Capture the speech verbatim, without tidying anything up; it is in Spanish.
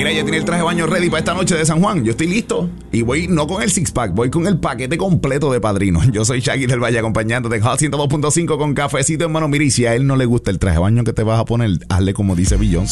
Mira, ya tiene el traje de baño ready para esta noche de San Juan. Yo estoy listo. Y voy no con el six pack, voy con el paquete completo de padrino. Yo soy Shaggy del Valle acompañándote en Hot ciento dos punto cinco con cafecito en mano. Mira, y si a él no le gusta el traje de baño que te vas a poner, hazle como dice Beyoncé.